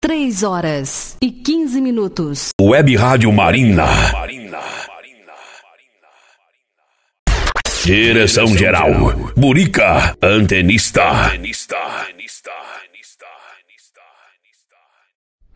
3h15. Web Rádio Marina. Direção geral, Burica, antenista.